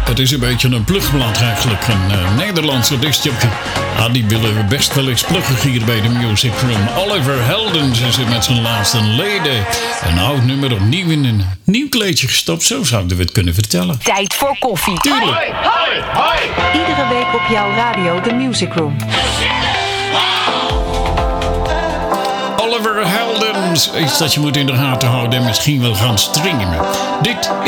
Het is een beetje een plugblad eigenlijk. Een Nederlandse discjockey. Die willen we best wel eens pluggen hier bij de Music Room. Oliver Heldens is het met zijn laatste leden. Een oud nummer opnieuw in een nieuw kleedje gestopt. Zo zouden we het kunnen vertellen. Tijd voor koffie. Tuurlijk. Hoi, hoi, hoi. Iedere week op jouw radio, de Music Room. Oliver Heldens. Iets dat je moet in de gaten houden en misschien wel gaan streamen. Dit